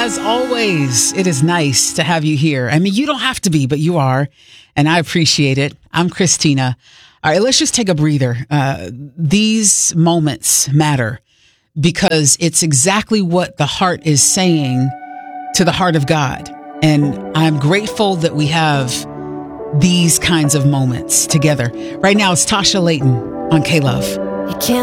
As always, it is nice to have you here. I mean, you don't have to be, but you are, and I appreciate it. I'm Christina. All right, let's just take a breather. These moments matter because it's exactly what the heart is saying to the heart of God. And I'm grateful that we have these kinds of moments together. Right now, it's Tasha Layton on K-Love. You can't